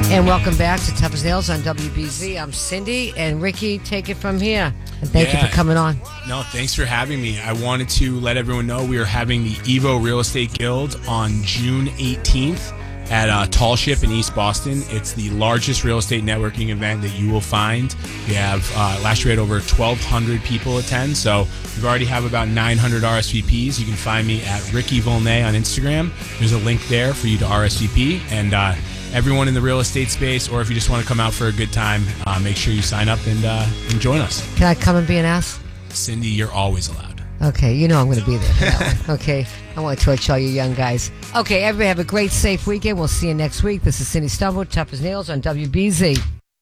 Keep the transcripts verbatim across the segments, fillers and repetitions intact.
And welcome back to Tough as Nails on W B Z. I'm Cindy, and Ricky, take it from here. And thank yeah. you for coming on. No, thanks for having me. I wanted to let everyone know we are having the Evo Real Estate Guild on June eighteenth at uh, Tall Ship in East Boston. It's the largest real estate networking event that you will find. We have, uh, last year we had over twelve hundred people attend, so we already have about nine hundred R S V Ps. You can find me at Ricky Volney on Instagram. There's a link there for you to R S V P, and uh, everyone in the real estate space, or if you just want to come out for a good time, uh, make sure you sign up and, uh, and join us. Can I come and be an ass? Cindy, you're always allowed. Okay, you know I'm going to be there for that one. Okay, I want to torch all you young guys. Okay, everybody have a great, safe weekend. We'll see you next week. This is Cindy Stumble, Tough as Nails on W B Z.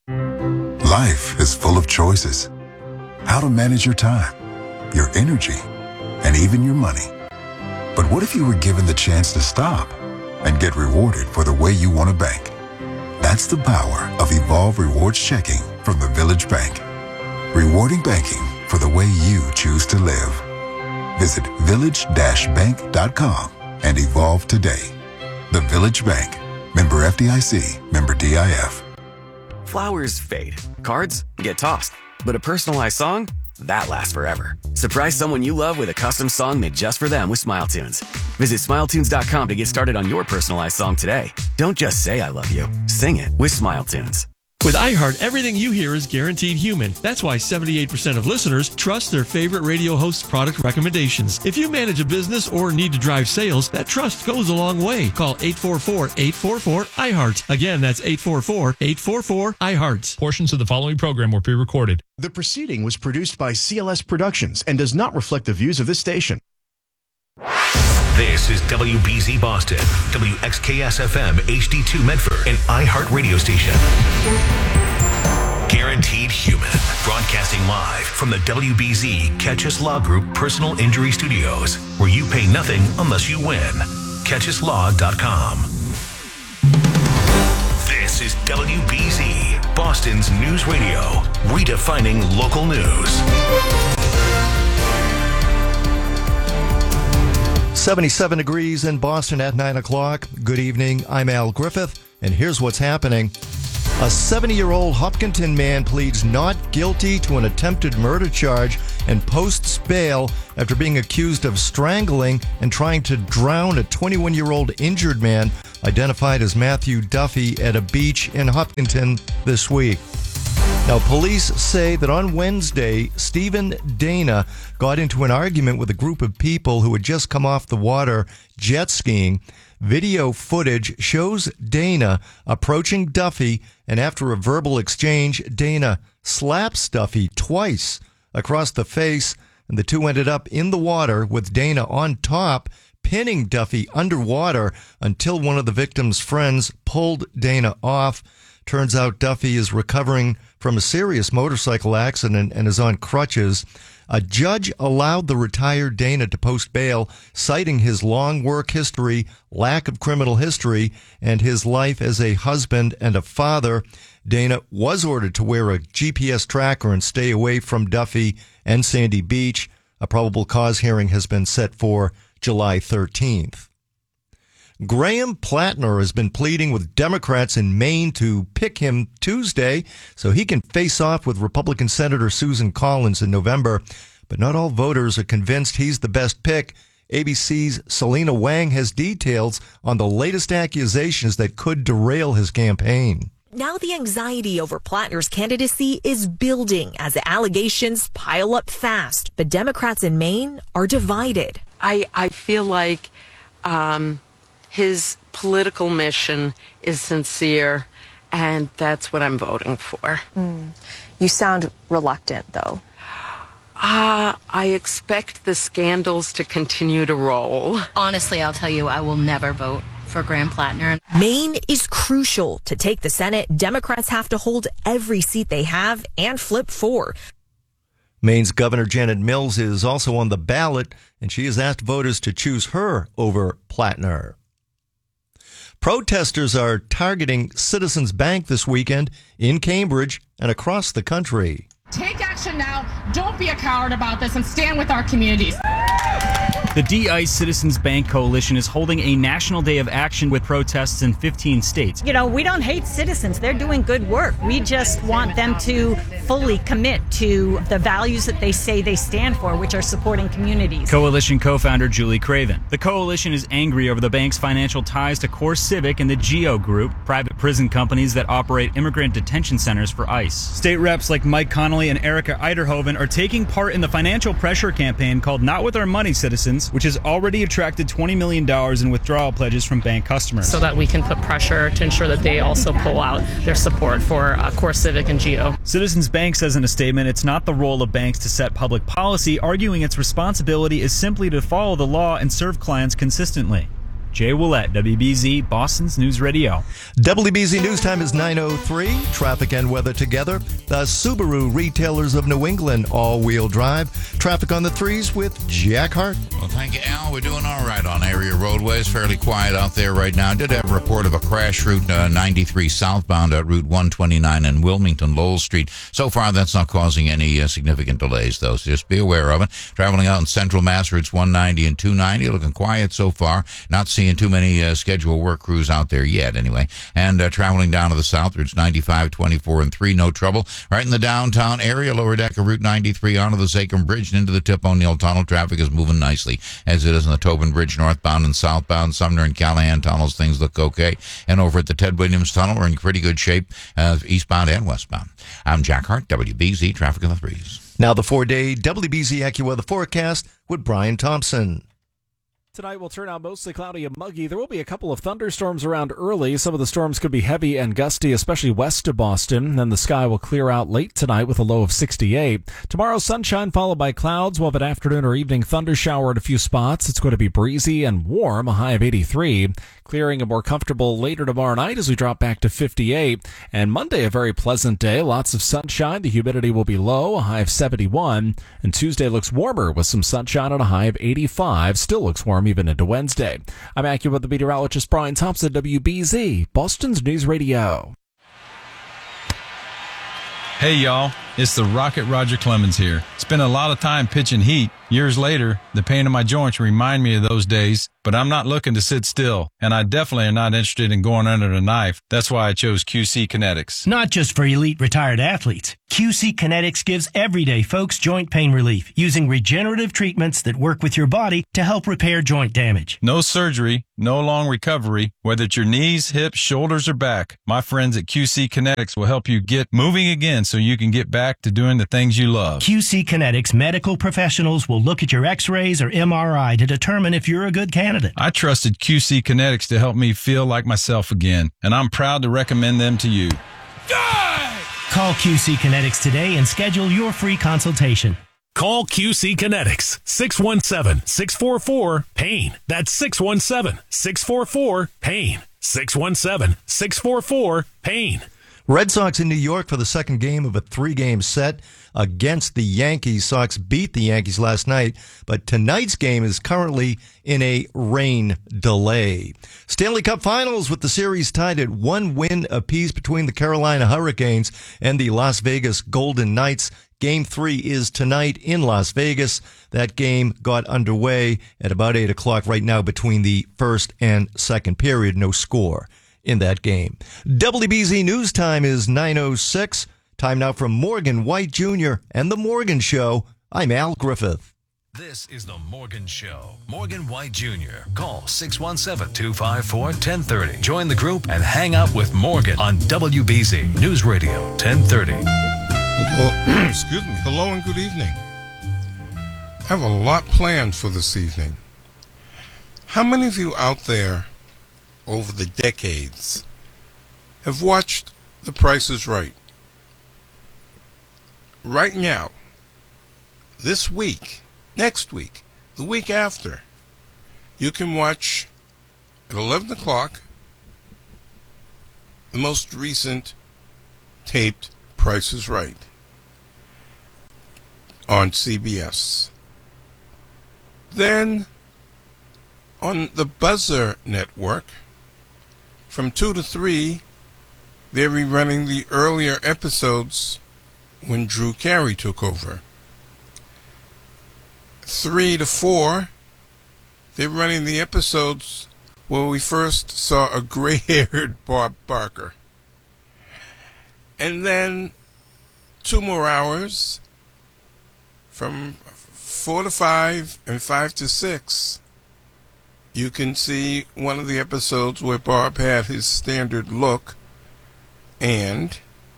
Life is full of choices. How to manage your time, your energy, and even your money. But what if you were given the chance to stop and get rewarded for the way you want to bank? That's the power of Evolve Rewards Checking from the Village Bank. Rewarding banking for the way you choose to live. Visit village dash bank dot com and evolve today. The Village Bank. Member F D I C. Member D I F. Flowers fade. Cards get tossed. But a personalized song? That lasts forever. Surprise someone you love with a custom song made just for them with SmileTunes. Visit smile tunes dot com to get started on your personalized song today. Don't just say I love you. Sing it with SmileTunes. With iHeart, everything you hear is guaranteed human. That's why seventy-eight percent of listeners trust their favorite radio host's product recommendations. If you manage a business or need to drive sales, that trust goes a long way. Call eight four four, eight four four, I heart. Again, that's eight four four, eight four four, I heart. Portions of the following program were pre-recorded. The proceeding was produced by C L S Productions and does not reflect the views of this station. This is W B Z Boston, W X K S F M H D two Medford, an iHeart radio station. Guaranteed Human, broadcasting live from the W B Z Catch Us Law Group Personal Injury Studios, where you pay nothing unless you win. catch us law dot com. This is W B Z, Boston's news radio, redefining local news. seventy-seven degrees in Boston at nine o'clock. Good evening. I'm Al Griffith, and here's what's happening. A seventy-year-old Hopkinton man pleads not guilty to an attempted murder charge and posts bail after being accused of strangling and trying to drown a twenty-one-year-old injured man identified as Matthew Duffy at a beach in Hopkinton this week. Now, police say that on Wednesday, Stephen Dana got into an argument with a group of people who had just come off the water jet skiing. Video footage shows Dana approaching Duffy, and after a verbal exchange, Dana slaps Duffy twice across the face, and the two ended up in the water with Dana on top, pinning Duffy underwater until one of the victim's friends pulled Dana off. Turns out Duffy is recovering from a serious motorcycle accident and is on crutches. A judge allowed the retired Dana to post bail, citing his long work history, lack of criminal history, and his life as a husband and a father. Dana was ordered to wear a G P S tracker and stay away from Duffy and Sandy Beach. A probable cause hearing has been set for July thirteenth. Graham Plattner has been pleading with Democrats in Maine to pick him Tuesday so he can face off with Republican Senator Susan Collins in November. But not all voters are convinced he's the best pick. A B C's Selena Wang has details on the latest accusations that could derail his campaign. Now the anxiety over Plattner's candidacy is building as the allegations pile up fast. But Democrats in Maine are divided. I, I feel like um, his political mission is sincere, and that's what I'm voting for. Mm. You sound reluctant, though. Uh, I expect the scandals to continue to roll. Honestly, I'll tell you, I will never vote for Graham Plattner. Maine is crucial to take the Senate. Democrats have to hold every seat they have and flip four. Maine's Governor Janet Mills is also on the ballot, and she has asked voters to choose her over Plattner. Protesters are targeting Citizens Bank this weekend in Cambridge and across the country. Take action now. Don't be a coward about this and stand with our communities. The De-ICE Citizens Bank Coalition is holding a national day of action with protests in fifteen states. You know, we don't hate citizens. They're doing good work. We just want them to fully commit to the values that they say they stand for, which are supporting communities. Coalition co-founder Julie Craven. The coalition is angry over the bank's financial ties to Core Civic and the GEO Group, private prison companies that operate immigrant detention centers for ICE. State reps like Mike Connolly and Erica Eiderhoven are taking part in the financial pressure campaign called Not With Our Money, Citizens, which has already attracted twenty million dollars in withdrawal pledges from bank customers. So that we can put pressure to ensure that they also pull out their support for uh, Core Civic and GEO. Citizens Bank says in a statement it's not the role of banks to set public policy, arguing its responsibility is simply to follow the law and serve clients consistently. Jay Willett, W B Z, Boston's News Radio. W B Z News Time is nine oh three. Traffic and weather together. The Subaru Retailers of New England all-wheel drive. Traffic on the threes with Jack Hart. Well, thank you, Al. We're doing all right on area roadways. Fairly quiet out there right now. Did have a report of a crash Route uh, ninety-three southbound at Route one twenty-nine in Wilmington, Lowell Street. So far, that's not causing any uh, significant delays, though, so just be aware of it. Traveling out in Central Mass, Routes one ninety and two ninety, looking quiet so far. Not seeing too many uh, scheduled work crews out there yet, anyway. And uh, traveling down to the south, Routes ninety-five, twenty-four, and three, no trouble. Right in the downtown area, lower deck of Route ninety-three onto the Sacrum Bridge and into the Tip O'Neill Tunnel. Traffic is moving nicely, as it is in the Tobin Bridge northbound and southbound. Sumner and Callahan tunnels, things look okay. And over at the Ted Williams Tunnel, we're in pretty good shape, uh, eastbound and westbound. I'm Jack Hart, W B Z, Traffic in the Threes. Now the four-day W B Z AccuWeather forecast with Brian Thompson. Tonight will turn out mostly cloudy and muggy. There will be a couple of thunderstorms around early. Some of the storms could be heavy and gusty, especially west of Boston. Then the sky will clear out late tonight with a low of sixty-eight. Tomorrow, sunshine followed by clouds. We'll have an afternoon or evening thunder shower at a few spots. It's going to be breezy and warm, a high of eighty-three. Clearing and more comfortable later tomorrow night as we drop back to fifty-eight. And Monday, a very pleasant day. Lots of sunshine. The humidity will be low, a high of seventy-one. And Tuesday looks warmer with some sunshine and a high of eighty-five. Still looks warm even into Wednesday. I'm AccuWeather meteorologist Brian Thompson, W B Z, Boston's News Radio. Hey, y'all. It's the Rocket Roger Clemens here. Spent a lot of time pitching heat. Years later, the pain in my joints remind me of those days, but I'm not looking to sit still, and I definitely am not interested in going under the knife. That's why I chose Q C Kinetics. Not just for elite retired athletes. Q C Kinetics gives everyday folks joint pain relief using regenerative treatments that work with your body to help repair joint damage. No surgery, no long recovery, whether it's your knees, hips, shoulders, or back. My friends at Q C Kinetics will help you get moving again so you can get back to doing the things you love. Q C Kinetics medical professionals will look at your x-rays or M R I to determine if you're a good candidate. I trusted Q C Kinetics to help me feel like myself again, and I'm proud to recommend them to you. Call Q C Kinetics today and schedule your free consultation. Call Q C Kinetics, six one seven, six four four, PAIN. That's six one seven, six four four, PAIN. six one seven, six four four, PAIN. Red Sox in New York for the second game of a three-game set against the Yankees. Sox beat the Yankees last night, but tonight's game is currently in a rain delay. Stanley Cup Finals with the series tied at one win apiece between the Carolina Hurricanes and the Las Vegas Golden Knights. Game three is tonight in Las Vegas. That game got underway at about eight o'clock right now between the first and second period. No score in that game. W B Z News Time is nine oh six. Time now for Morgan White Junior and The Morgan Show. I'm Al Griffith. This is The Morgan Show. Morgan White Junior Call six one seven, two five four, one zero three zero. Join the group and hang out with Morgan on W B Z News Radio ten thirty. Well, excuse me. Hello and good evening. I have a lot planned for this evening. How many of you out there over the decades have watched The Price is Right? Right now, this week, next week, the week after, you can watch at eleven o'clock the most recent taped Price is Right on C B S. Then on the Buzzer Network, from two to three, they're rerunning the earlier episodes when Drew Carey took over. three to four, they're running the episodes where we first saw a gray-haired Bob Barker. And then two more hours from four to five and five to six, you can see one of the episodes where Bob had his standard look. And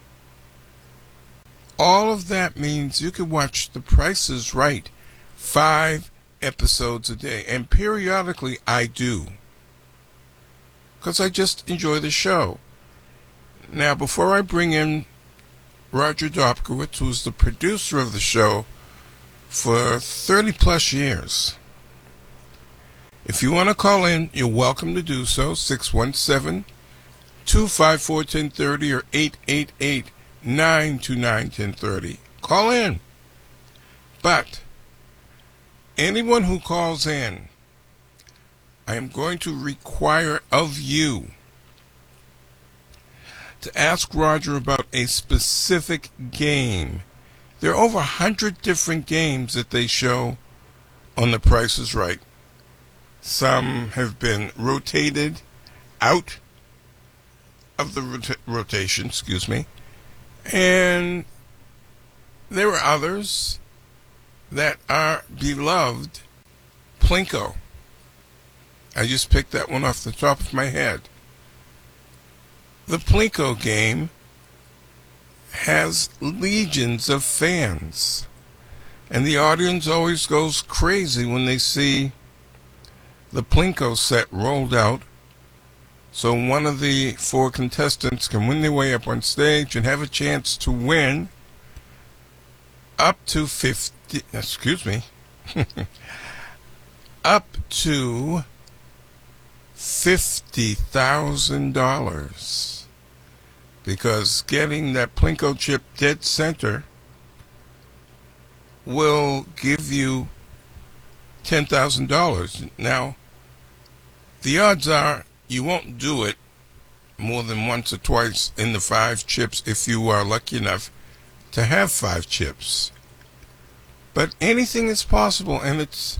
all of that means you can watch The Price is Right five episodes a day. And periodically I do, because I just enjoy the show. Now, before I bring in Roger Dobkowitz, who's the producer of the show for thirty plus years, if you want to call in, you're welcome to do so. six one seven, two five four, one zero three zero or eight eight eight, nine two nine, one zero three zero. Call in. But anyone who calls in, I am going to require of you to ask Roger about a specific game. There are over a hundred different games that they show on The Price is Right. Some have been rotated out of the rota- rotation, excuse me, and there are others that are beloved. Plinko. I just picked that one off the top of my head. The Plinko game has legions of fans, and the audience always goes crazy when they see the Plinko set rolled out, so one of the four contestants can win their way up on stage and have a chance to win up to fifty, excuse me, up to fifty thousand dollars. Because getting that Plinko chip dead center will give you ten thousand dollars. Now, the odds are you won't do it more than once or twice in the five chips if you are lucky enough to have five chips. But anything is possible, and it's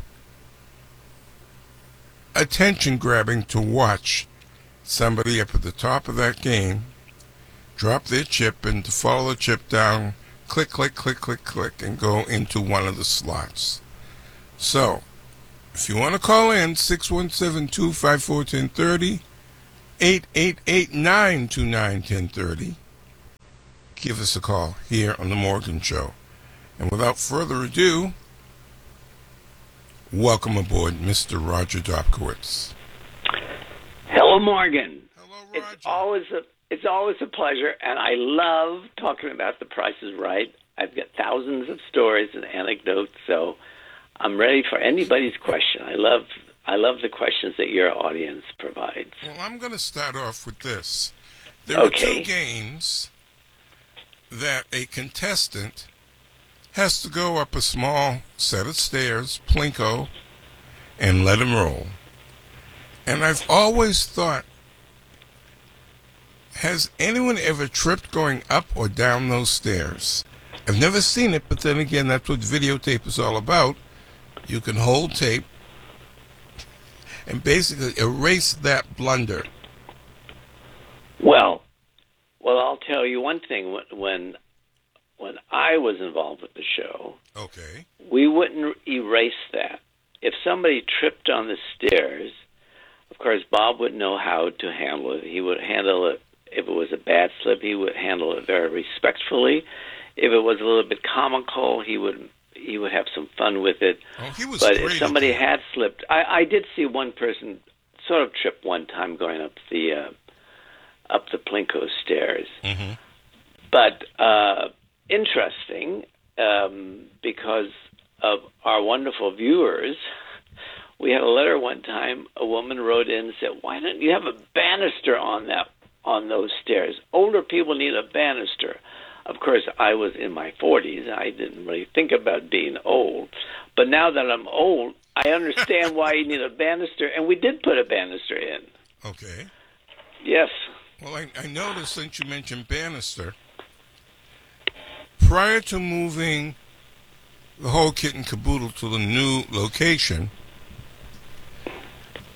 attention-grabbing to watch somebody up at the top of that game drop their chip and to follow the chip down, click, click, click, click, click, and go into one of the slots. So, if you want to call in, six one seven, two five four, one zero three zero, eight eight eight, nine two nine, one zero three zero, give us a call here on The Morgan Show. And without further ado, welcome aboard Mister Roger Dobkowitz. Hello, Morgan. Hello, Roger. It's always a It's always a pleasure, and I love talking about The Price is Right. I've got thousands of stories and anecdotes, so I'm ready for anybody's question. I love I love the questions that your audience provides. Well, I'm going to start off with this. There Okay. are two games that a contestant has to go up a small set of stairs, Plinko, and let him roll. And I've always thought, has anyone ever tripped going up or down those stairs? I've never seen it, but then again, that's what videotape is all about. You can hold tape and basically erase that blunder. Well, well, I'll tell you one thing. When when I was involved with the show, okay, we wouldn't erase that. If somebody tripped on the stairs, of course, Bob would know how to handle it. He would handle it. If it was a bad slip, he would handle it very respectfully. If it was a little bit comical, he would he would have some fun with it. Oh, he was but great if somebody had slipped, I, I did see one person sort of trip one time going up the uh, up the Plinko stairs. Mm-hmm. But uh, interesting, um, because of our wonderful viewers, we had a letter one time. A woman wrote in and said, "Why don't you have a banister on that on those stairs? Older people need a banister." Of course, I was in my forties. I didn't really think about being old. But now that I'm old, I understand why you need a banister, and we did put a banister in. Okay. Yes. Well, I, I noticed since you mentioned banister, prior to moving the whole kit and caboodle to the new location,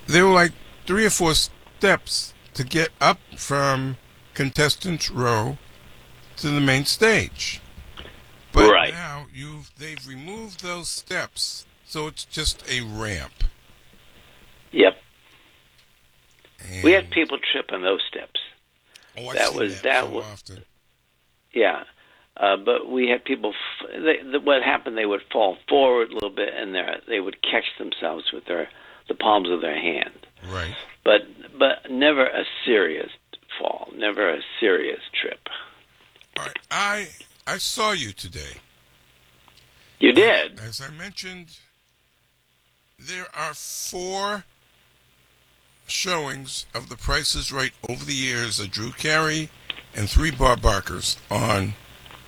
there were like three or four steps to get up from contestants row to the main stage. But right. now you've they've removed those steps, so it's just a ramp. Yep. And we had people trip on those steps. Oh, I've that seen was that, that so was often. Yeah. Uh, but we had people. F- they, the, what happened? They would fall forward a little bit, and they would catch themselves with their the palms of their hand. Right. But but never a serious fall. Never a serious trip. All right. I I saw you today. You did. As I mentioned, there are four showings of The Price is Right over the years of Drew Carey and three Bob Barkers on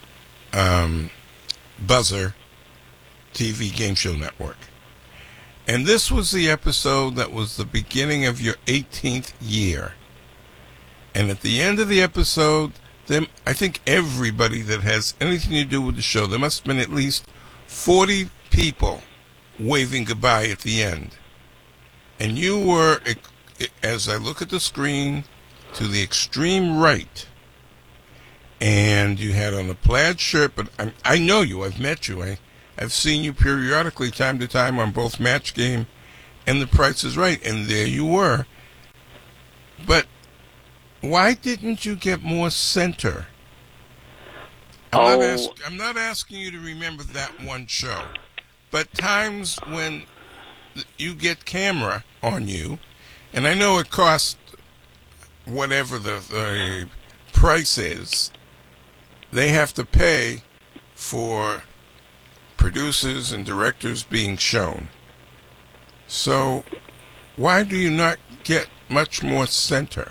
um, Buzzer T V Game Show Network. And this was the episode that was the beginning of your eighteenth year. And at the end of the episode, them, I think everybody that has anything to do with the show, there must have been at least forty people waving goodbye at the end. And you were, as I look at the screen, to the extreme right. And you had on a plaid shirt, but I, I know you. I've met you. I, I've seen you periodically, time to time, on both Match Game and The Price is Right. And there you were. But why didn't you get more center? I'm, oh. not ask, I'm not asking you to remember that one show. But times when you get camera on you, and I know it costs whatever the, the price is, they have to pay for producers and directors being shown. So why do you not get much more center?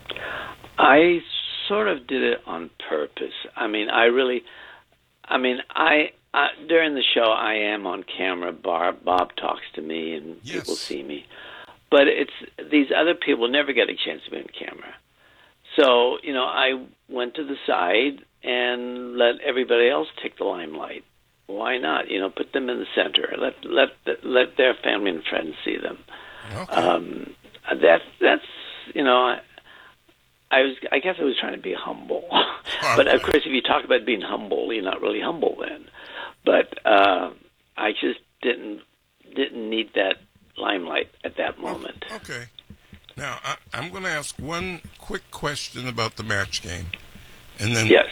I sort of did it on purpose. I mean, I really, I mean, I, I during the show, I am on camera. Bob, Bob talks to me, and yes. people see me. But it's these other people never get a chance to be on camera. So, you know, I went to the side and let everybody else take the limelight. Why not? You know, put them in the center. Let let let their family and friends see them. Okay. Um, that that's you know, I, I was I guess I was trying to be humble, but of course, if you talk about being humble, you're not really humble then. But uh, I just didn't didn't need that limelight at that moment. Okay. Now I, I'm going to ask one quick question about the Match Game, and then yes.